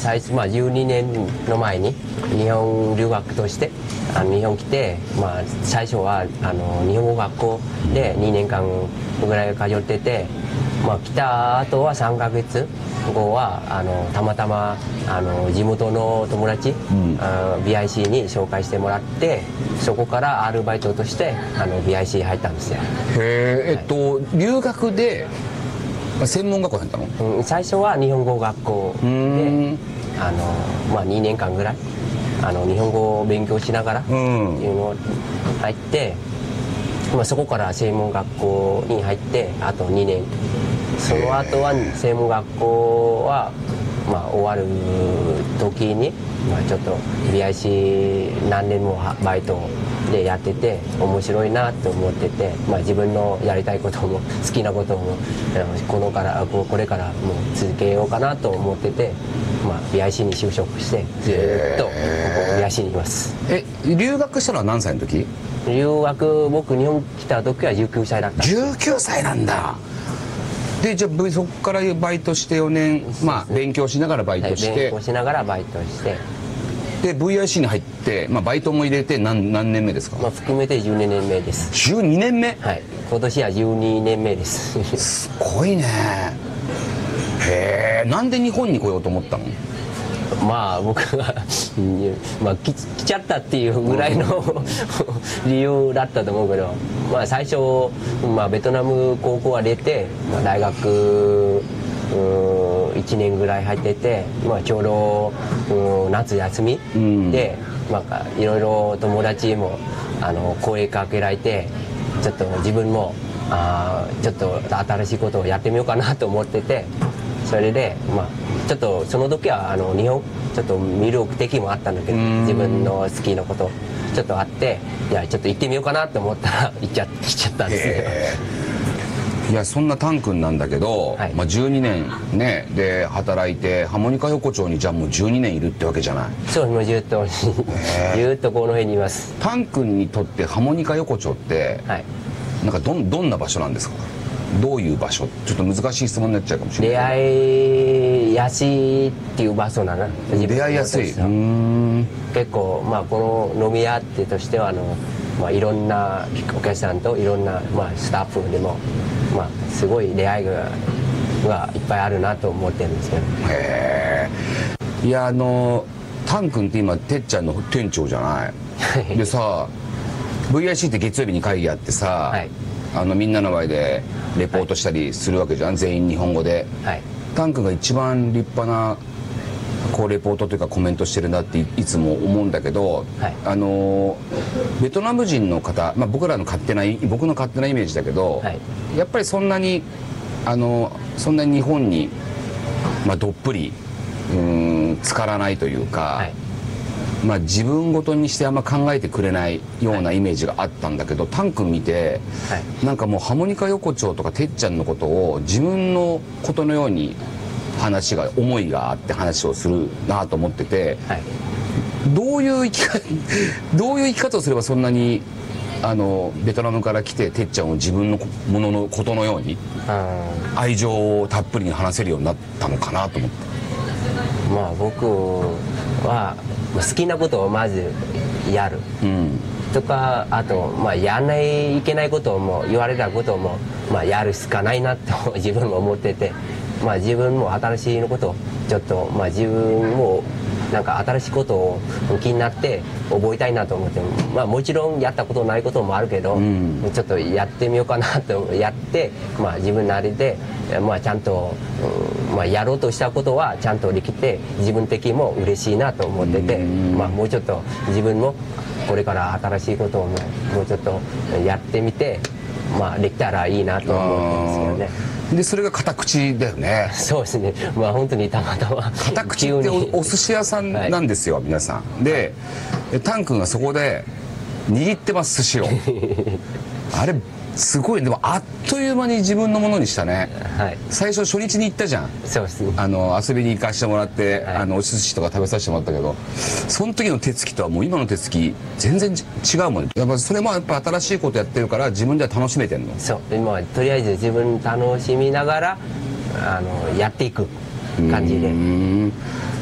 最初、12年の前に日本留学として日本来て、最初は日本語学校で2年間ぐらい通ってて、来た後は3ヶ月後はたまたま地元の友達、BIC に紹介してもらって、そこからアルバイトとしてBIC 入ったんですよ。 へえ、留学で専門学校入ったの？ 最初は日本語学校で2年間ぐらい日本語を勉強しながらっていうのを入って、そこから専門学校に入ってあと2年、その後は専門学校は終わる時にちょっと BIC 何年もバイトでやってて面白いなと思ってて、自分のやりたいことも好きなこともこれからもう続けようかなと思ってて、BIC に就職してずっとここ BIC にいます。 留学したのは何歳の時？ 留学、僕日本来た時は19歳だった。 19歳なんだ。でじゃあそこからバイトして4年、勉強しながらバイトして、 勉強しながらバイトして、 で VIC に入って、バイトも入れて何年目ですか？ 含めて12年目です。 12年目？ はい、今年は12年目です。 すごいね。へえ、なんで日本に来ようと思ったの？ 僕が来ちゃったっていうぐらいの理由だったと思うけど、最初、ベトナム高校は出て、大学1年ぐらい入ってて、ちょうど夏休みで、いろいろ友達も声かけられて、ちょっと自分もちょっと新しいことをやってみようかなと思ってて、それでちょっとその時は日本ちょっと魅力的もあったんだけど、自分の好きなことちょっとあって、いやちょっと行ってみようかなと思ったら来ちゃったんですよ。 いやそんなタン君なんだけど、12年ねで働いてハモニカ横丁にじゃあもう12年いるってわけじゃない？ そう、もうずっとこの辺にいます。 タン君にとってハモニカ横丁って、なんかどんな場所なんですか？どういう場所？ちょっと難しい質問になっちゃうかもしれない。 出会いやすいっていう場所なの。 出会いやすい。 結構この飲み屋ってとしてはいろんなお客さんといろんなスタッフでもすごい出会いがいっぱいあるなと思ってるんですけど。 へえ。いやタン君って今てっちゃんの店長じゃない？でさ VIC って月曜日に会議あってさ、みんなの前でレポートしたりするわけじゃん、全員日本語で。タン君が一番立派なレポートというかコメントしてるなっていつも思うんだけど、ベトナム人の方、僕の勝手なイメージだけど、やっぱりそんなに日本に、どっぷり浸からないというか、自分ごとにしてあんま考えてくれないようなイメージがあったんだけど、タン君見て、なんかもうハモニカ横丁とかてっちゃんのことを自分のことのように思いがあって話をするなと思ってて、どういう生き方をすればそんなにベトナムから来ててっちゃんを自分のもののことのように愛情をたっぷりに話せるようになったのかなと思って。 僕は好きなことをまずやる、とか、あとやらないといけないことも言われたこともやるしかないなと自分も思ってて、自分も新しいことをちょっと自分もなんか新しいことを気になって覚えたいなと思って、もちろんやったことないこともあるけど、ちょっとやってみようかなとやって、自分なりで、ちゃんと、やろうとしたことはちゃんとできて自分的にも嬉しいなと思ってて、もうちょっと自分もこれから新しいことをもうちょっとやってみて、できたらいいなと思ってますよね。 でそれが片口だよね。 そうですね。本当にたまたま片口ってお寿司屋さんなんですよ、皆さん。でタン君がそこで握ってます、寿司を。あれすごい、でもあっという間に自分のものにしたね。最初初日に行ったじゃん。 そうですね。 遊びに行かしてもらって、お寿司とか食べさせてもらったけど、その時の手つきとはもう今の手つき全然違うもん。やっぱそれもやっぱ新しいことやってるから自分では楽しめてんの？ そう、今とりあえず自分楽しみながらやっていく感じで。